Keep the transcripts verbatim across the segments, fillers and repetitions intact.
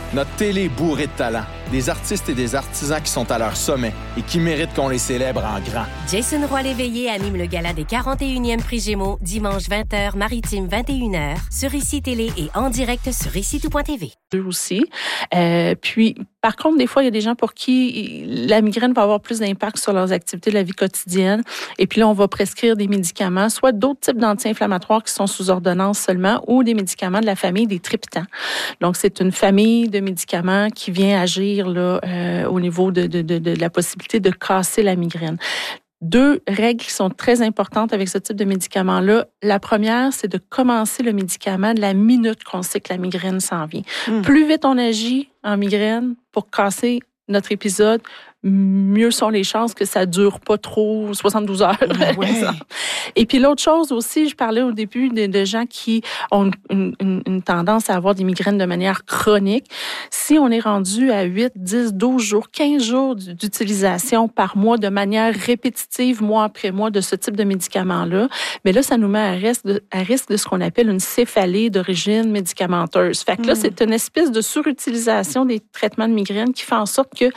Notre télé est bourrée de talent. Des artistes et des artisans qui sont à leur sommet et qui méritent qu'on les célèbre en grand. Jason Roy-Léveillé anime le gala des quarante et unième Prix Gémeaux, dimanche vingt heures, Maritime vingt et une heures, sur Ici Télé et en direct sur ici tout point t v. Eux aussi. Euh, puis, par contre, des fois, il y a des gens pour qui la migraine va avoir plus d'impact sur leurs activités de la vie quotidienne. Et puis là, on va prescrire des médicaments, soit d'autres types d'anti-inflammatoires qui sont sous ordonnance seulement, ou des médicaments de la famille des triptans. Donc, c'est une famille de médicaments qui vient agir là, euh, au niveau de, de, de, de la possibilité de casser la migraine. Deux règles qui sont très importantes avec ce type de médicament-là. La première, c'est de commencer le médicament de la minute qu'on sait que la migraine s'en vient. Mmh. Plus vite on agit en migraine pour casser notre épisode, mieux sont les chances que ça dure pas trop soixante-douze heures. Ouais. Et puis l'autre chose aussi, je parlais au début de, de gens qui ont une, une, une tendance à avoir des migraines de manière chronique. Si on est rendu à huit, dix, douze jours, quinze jours d'utilisation par mois de manière répétitive, mois après mois, de ce type de médicament-là, mais là, ça nous met à risque de, à risque de ce qu'on appelle une céphalée d'origine médicamenteuse. Fait que là, mmh. c'est une espèce de surutilisation des traitements de migraine qui fait en sorte que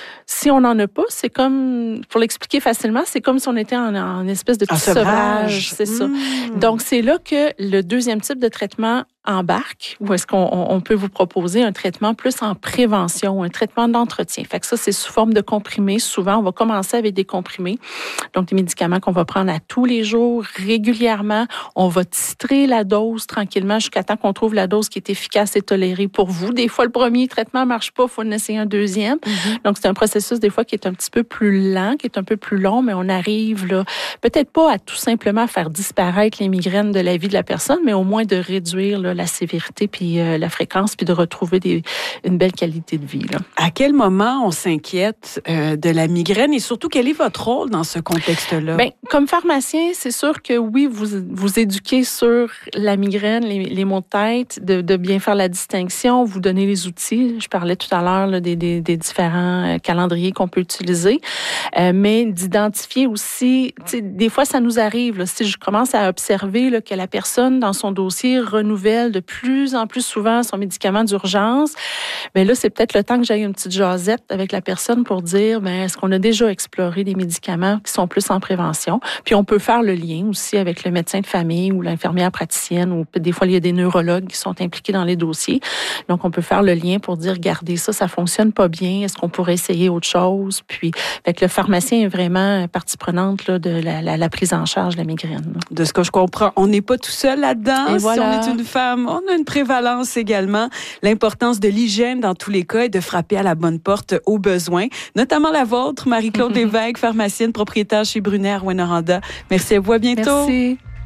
si on n'en a pas, c'est comme, pour l'expliquer facilement, c'est comme si on était en, en espèce de petit sevrage. sevrage c'est ça. Mmh. Donc, c'est là que le deuxième type de traitement embarque, ou est-ce qu'on on peut vous proposer un traitement plus en prévention, un traitement d'entretien. Fait que ça, c'est sous forme de comprimés. Souvent, on va commencer avec des comprimés, donc des médicaments qu'on va prendre à tous les jours, régulièrement. On va titrer la dose tranquillement jusqu'à temps qu'on trouve la dose qui est efficace et tolérée pour vous. Des fois, le premier traitement ne marche pas, il faut en essayer un deuxième. Mm-hmm. Donc, c'est un processus, des fois, qui est un petit peu plus lent, qui est un peu plus long, mais on arrive, là, peut-être pas à tout simplement faire disparaître les migraines de la vie de la personne, mais au moins de réduire, là, la sévérité puis euh, la fréquence, puis de retrouver des, une belle qualité de vie. Là. À quel moment on s'inquiète euh, de la migraine et surtout, quel est votre rôle dans ce contexte-là? Bien, comme pharmacien, c'est sûr que oui, vous vous éduquez sur la migraine, les, les maux de tête, de, de bien faire la distinction, vous donner les outils. Je parlais tout à l'heure là, des, des, des différents calendriers qu'on peut utiliser, euh, mais d'identifier aussi, tu sais, des fois, ça nous arrive, là, si je commence à observer là, que la personne, dans son dossier, renouvelle de plus en plus souvent son médicament d'urgence, bien là, c'est peut-être le temps que j'aille une petite jasette avec la personne pour dire, bien, est-ce qu'on a déjà exploré des médicaments qui sont plus en prévention? Puis on peut faire le lien aussi avec le médecin de famille ou l'infirmière praticienne, ou des fois, il y a des neurologues qui sont impliqués dans les dossiers. Donc, on peut faire le lien pour dire, regardez ça, ça fonctionne pas bien, est-ce qu'on pourrait essayer autre chose? Puis, fait que le pharmacien est vraiment partie prenante là, de la, la, la prise en charge de la migraine. Là. De ce que je comprends, on n'est pas tout seul là-dedans. Et voilà. Si on est une femme, on a une prévalence également. L'importance de l'hygiène dans tous les cas et de frapper à la bonne porte aux besoins, notamment la vôtre, Marie-Claude Lévesque, pharmacienne, propriétaire chez Brunet à Rouyn-Noranda. Merci à vous, à bientôt. Merci.